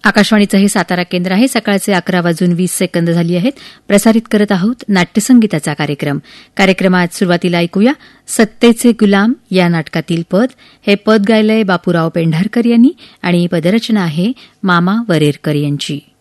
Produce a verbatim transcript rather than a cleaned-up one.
आकाशवाणीचं हे सातारा केंद्र आहे. सकाळचे अकरा वाजून वीस सेकंद झाली आहेत. प्रसारित करत आहोत नाट्यसंगीताचा कार्यक्रम. कार्यक्रमात सुरुवातीला ऐकूया सत्तेचे गुलाम या नाटकातील पद. हे पद गायलंय बापूराव पेंढारकर यांनी आणि पदरचना आहे मामा वरेरकर यांची.